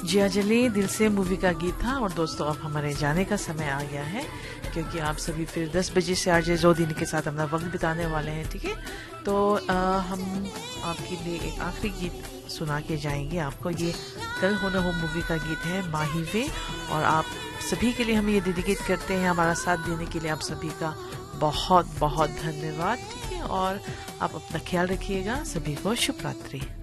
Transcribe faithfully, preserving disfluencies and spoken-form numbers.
जिया जले दिल से मूवी का गीत था। और दोस्तों अब हमारे जाने का समय आ गया है, क्योंकि आप सभी फिर दस बजे से आरजे जोदीन के साथ अपना वक्त बिताने वाले हैं। ठीक है, तो आ, हम आपके लिए एक आखिरी गीत सुना के जाएंगे आपको। ये कल हो न हो मूवी का गीत है, माही वे। और आप सभी के लिए हम ये डेडिकेट करते हैं। हमारा साथ देने के लिए आप सभी का बहुत बहुत धन्यवाद। ठीक है, और आप अपना ख्याल रखिएगा। सभी को शुभ रात्रि।